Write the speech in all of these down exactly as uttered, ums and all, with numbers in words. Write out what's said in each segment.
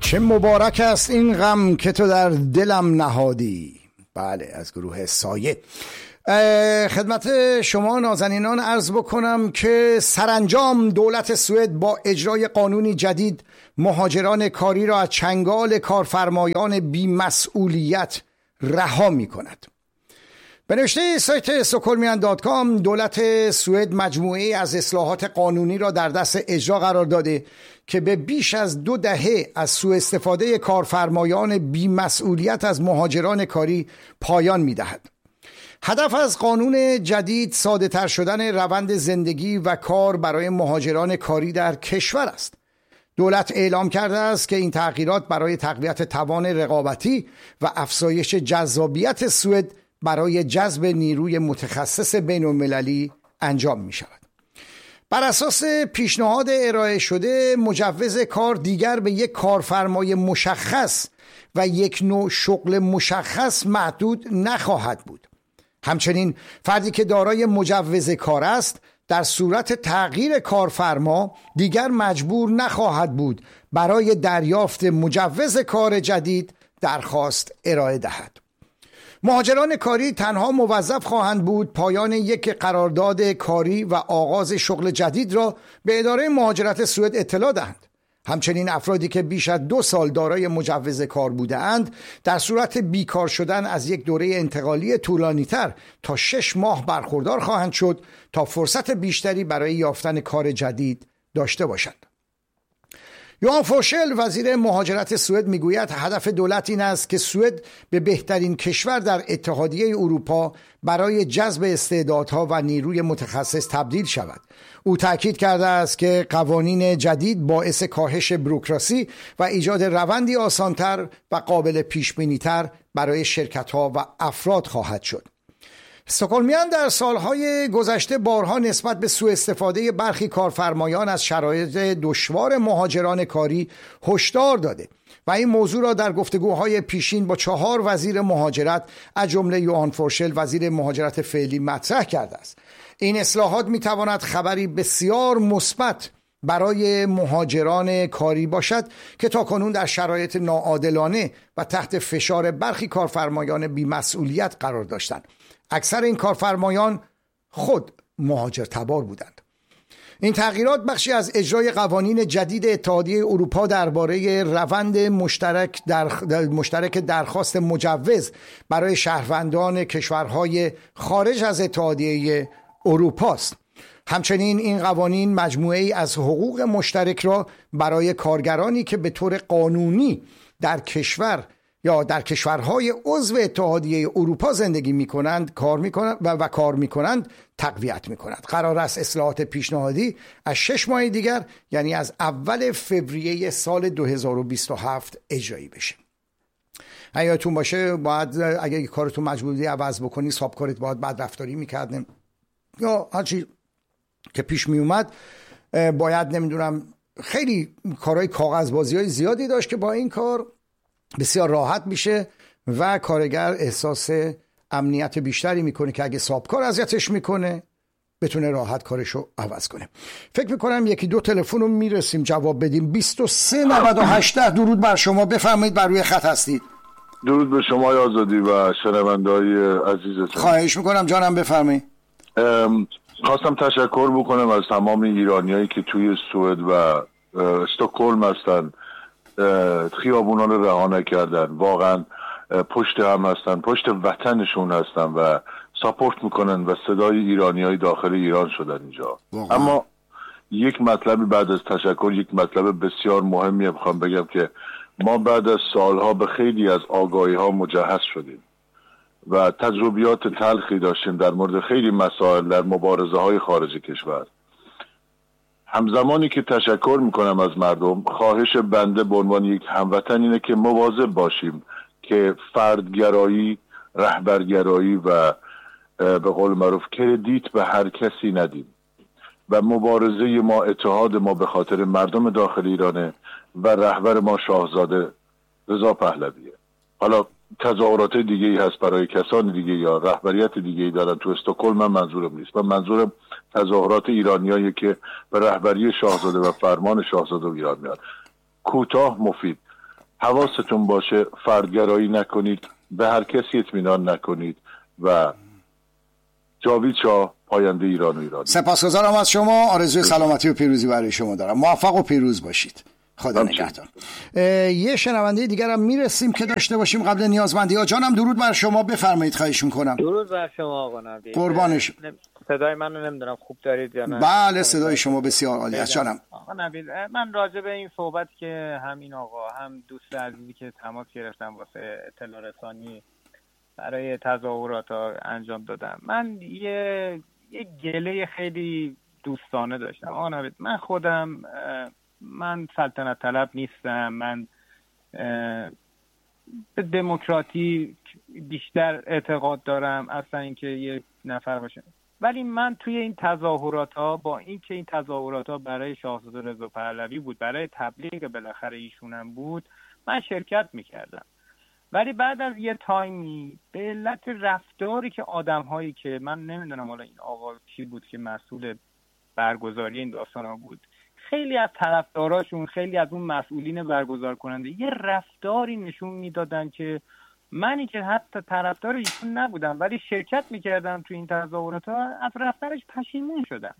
چه مبارک است این غم که تو در دلم نهادی. بله، از گروه سایه. خدمت شما نازنینان عرض بکنم که سرانجام دولت سوئد با اجرای قانونی جدید مهاجران کاری را از چنگال کارفرمایان بی‌مسئولیت رها می کند. به نوشته سایت استکهلمیان دات کام دولت سوئد مجموعه‌ای از اصلاحات قانونی را در دست اجرا قرار داده که به بیش از دو دهه از سوء استفاده کارفرمایان بی‌مسئولیت از مهاجران کاری پایان می‌دهد. هدف از قانون جدید ساده تر شدن روند زندگی و کار برای مهاجران کاری در کشور است. دولت اعلام کرده است که این تغییرات برای تقویت توان رقابتی و افزایش جذابیت سوئد برای جذب نیروی متخصص بین‌المللی انجام می شود. بر اساس پیشنهاد ارائه شده مجوز کار دیگر به یک کارفرمای مشخص و یک نوع شغل مشخص محدود نخواهد بود. همچنین فردی که دارای مجوز کار است در صورت تغییر کارفرما دیگر مجبور نخواهد بود برای دریافت مجوز کار جدید درخواست ارائه دهد. مهاجران کاری تنها موظف خواهند بود پایان یک قرارداد کاری و آغاز شغل جدید را به اداره مهاجرت سوئد اطلاع دهند. همچنین افرادی که بیش از دو سال دارای مجوز کار بوده اند در صورت بیکار شدن از یک دوره انتقالی طولانی‌تر تا شش ماه برخوردار خواهند شد تا فرصت بیشتری برای یافتن کار جدید داشته باشند. یوهان فورشل وزیر مهاجرت سوئد میگوید هدف دولت این است که سوئد به بهترین کشور در اتحادیه اروپا برای جذب استعدادها و نیروی متخصص تبدیل شود. او تاکید کرده است که قوانین جدید باعث کاهش بوروکراسی و ایجاد روندی آسانتر و قابل پیش‌بینی‌تر برای شرکت‌ها و افراد خواهد شد. استکهلمیان در سالهای گذشته بارها نسبت به سوء استفاده برخی کارفرمایان از شرایط دشوار مهاجران کاری هشدار داده و این موضوع را در گفتگوهای پیشین با چهار وزیر مهاجرت از جمله یوهان فورشل وزیر مهاجرت فعلی مطرح کرده است. این اصلاحات میتواند خبری بسیار مثبت برای مهاجران کاری باشد که تاکنون در شرایط ناعادلانه و تحت فشار برخی کارفرمایان بی‌مسئولیت قرار داشتند. اکثر این کارفرمایان خود مهاجر تبار بودند. این تغییرات بخشی از اجرای قوانین جدید اتحادیه اروپا درباره روند مشترک در مشترک درخواست مجوز برای شهروندان کشورهای خارج از اتحادیه اروپا است. همچنین این قوانین مجموعه‌ای از حقوق مشترک را برای کارگرانی که به طور قانونی در کشور یا در کشورهای عضو اتحادیه اروپا زندگی می‌کنند کار می‌کنند و, و کار می‌کنند تقویت می‌کنند. قرار است اصلاحات پیشنهادی از شش ماه دیگر یعنی از اول فوریه سال دو هزار و بیست و هفت اجرایی بشه. یادتون باشه باید اگه کارتون مجبوری عوض بکنی حساب کارت باید بعد رفتاری می‌کردن یا هر چی که پیش می اومد باید نمیدونم خیلی کارهای کاغذبازی‌های زیادی داشت که با این کار بسیار راحت میشه و کارگر احساس امنیت بیشتری میکنه که اگه صاحبکار اذیتش میکنه بتونه راحت کارشو عوض کنه. فکر میکنم یکی دو تلفن رو میرسیم جواب بدیم. بیست و سه نود و هشت درود بر شما، بفرمایید بر روی خط هستید. درود به شما آزادی و شنونده‌های عزیزتون. خواهش میکنم جانم بفرمایید. خواستم تشکر بکنم از تمام ایرانیایی که توی سوئد و استکهلم هستن، خیابونا رو رها نکردن، واقعا پشت هم هستن، پشت وطنشون هستن و ساپورت میکنن و صدای ایرانیای داخل ایران شدن اینجا. واقعا. اما یک مطلبی بعد از تشکر، یک مطلب بسیار مهمی بخوام بگم که ما بعد از سالها به خیلی از آگاهی ها مجهز شدیم و تجربیات تلخی داشتیم در مورد خیلی مسائل در مبارزه های خارج کشور. همزمانی که تشکر میکنم از مردم، خواهش بنده به عنوان یک هموطن اینه که مواظب باشیم که فردگرایی، رهبرگرایی و به قول معروف کردیت به هر کسی ندیم و مبارزه ما، اتحاد ما به خاطر مردم داخل ایرانه و رهبر ما شاهزاده رضا پهلویه. حالا تظاهرات دیگه ای هست برای کسان دیگه یا رهبریت دیگه ای دارن تو استکهلم، من منظورم نیست. من منظورم تظاهرات ایرانیایی که به رهبری شاهزاده و فرمان شاهزاده ایران میاد. کوتاه، مفید. حواستون باشه فردگرایی نکنید، به هر کسی اطمینان نکنید و جاوید شاه پاینده ایران و ایرانی. سپاسگزارم از شما. آرزوی سلامتی و پیروزی برای شما دارم. موفق و پیروز باشید. خدا نگهدار. یه شنونده دیگر هم میرسیم که داشته باشیم قبل نیازمندی ها. جانم درود بر شما، بفرمایید. خواهش میکنم. درود بر شما آقا نبیل. قربانش. صدای منو نمیدونم خوب دارید یا نه؟ بله صدای شما بسیار عالی است جانم. آقا نبیل، من راجع به این صحبت که همین آقا هم دوست عزیزی که تماس گرفتم واسه اطلاع رسانی برای تظاهرات ها انجام دادم، من یه یه گله خیلی دوستانه داشتم. آقا نبیل، من خودم من سلطنت طلب نیستم، من به دموکراتی بیشتر اعتقاد دارم اصلا اینکه یه نفر باشه، ولی من توی این تظاهرات ها با اینکه این تظاهرات ها برای شاهزاده رضا پهلوی بود، برای تبلیغ بالاخره ایشونم بود، من شرکت میکردم. ولی بعد از یه تایمی به علت رفتاری که آدم هایی که من نمیدونم حالا این آقا کی بود که مسئول برگزاری این داستان ها بود، خیلی از طرفداراشون، خیلی از اون مسئولین برگزار کننده یه رفتاری نشون میدادن که منی که حتی طرفدار ایشون نبودم ولی شرکت میکردم تو این تظاهرات ها، از رفتارش پشیمون شدم.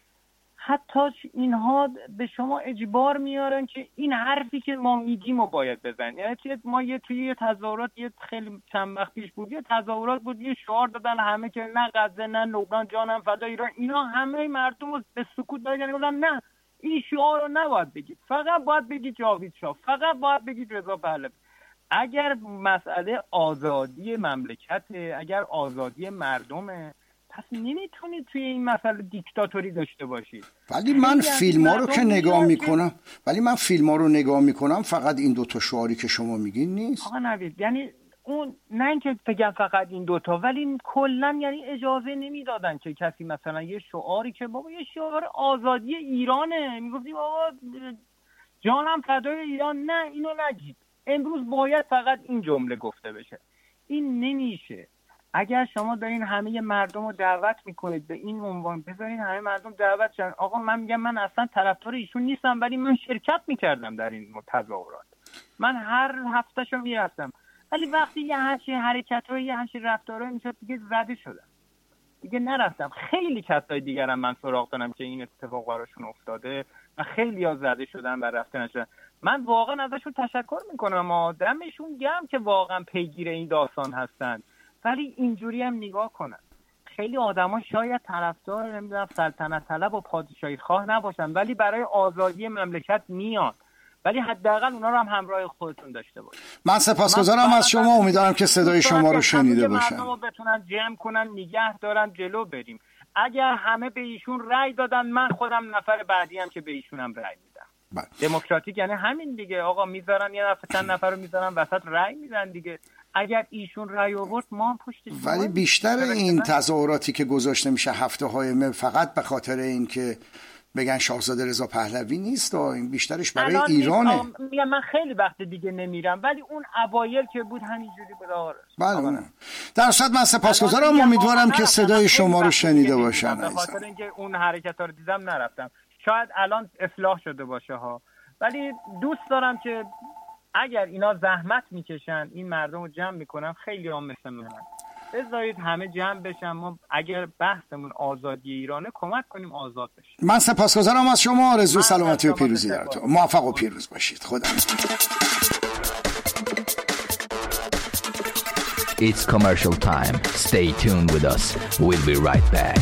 حتی اینها به شما اجبار میارن که این حرفی که ما میگیم رو باید بزنید. یعنی ما یه توی یه تظاهرات یه خیلی چند وقت پیش بود، یه تظاهرات بود، یه شعار دادن همه که نه غزه نه لبنان جانم فدای ایران، اینا همه مردم رو به سکوت دادن، گفتن نه این شعار رو نباید بگید، فقط باید بگید جاوید شاه، فقط باید بگید رضا پهلوی. اگر مسئله آزادی مملکته، اگر آزادی مردمه، پس نمیتونید توی این مسئله دیکتاتوری داشته باشید. ولی من فیلم ها رو که نگاه میکنم ولی من فیلم ها رو نگاه میکنم فقط این دوتا شعاری که شما میگین نیست. آقا نوید، یعنی اون نه اینکه بگم فقط این دوتا، ولی کلا یعنی اجازه نمیدادن که کسی مثلا یه شعاری که بابا یه شعار آزادی ایرانه، میگفتیم آقا جانم فدای ایران، نه اینو نگید، امروز باید فقط این جمله گفته بشه. این نمیشه. اگر شما دارین همه مردم رو دعوت میکنید به این عنوان، بذارین همه مردم دعوت شن. آقا من میگم من اصلا طرفدار ایشون نیستم ولی من شرکت میکردم در این تظاهرات، من هر هفتهشو میرفتم، ولی وقتی یه همچین حرکت‌های یه همچین رفتارهایی میشد دیگه زده شدم، دیگه نرفتم. خیلی کسای دیگرم من سراغ دارم که این اتفاق براشون افتاده و خیلی ها زده شدن و رفته نشدن. من واقعا ازشون تشکر میکنم، آدمشون گرم که واقعا پیگیر این داستان هستن، ولی اینجوری هم نگاه کنن. خیلی آدما شاید طرفدار نمیدونم سلطنت طلب و پادشاهی خواه نباشن ولی برای آزادی مملکت میان، ولی حداقل اونا رو هم همراه خودتون داشته باشید. من سپاسگزارم از شما، امیدوارم که صدای شما رو شنیده باشن. مردم رو بتونن جمع کنن، نگه دارن، جلو بریم. اگر همه به ایشون رأی دادن، من خودم نفر بعدی هم که به ایشونم رأی میدم. دموکراتیک یعنی همین دیگه. آقا میذارن یه نفر چند نفر رو میذارن وسط رأی میدن دیگه. اگر ایشون رأی آورد ما پشتش. ولی بیشتر این تظاهراتی که گذاشته میشه هفته های فقط به خاطر این که بگن شاهزاده رضا پهلوی نیست، این بیشترش برای ایرانه. میگم من خیلی وقت دیگه نمیرم ولی اون اوایل که بود همینجوری بود. بله در صد من سپاسگزارم، امیدوارم که صدای شما رو شنیده باشن. به خاطر اینکه اون حرکت‌ها رو دیدم نرفتم. شاید الان اصلاح شده باشه ها، ولی دوست دارم که اگر اینا زحمت میکشن این مردم رو جمع میکنن، خیلی هم مثل من بذارید همه جمع بشن، ما اگر بحثمون آزادی ایرانه کمک کنیم آزاد بشیم. من سپاسگزارم از شما، آرزوی سلامتی و پیروزی براتون. موفق و پیروز باشید. خدا. It's commercial time. Stay tuned with us. We'll be right back.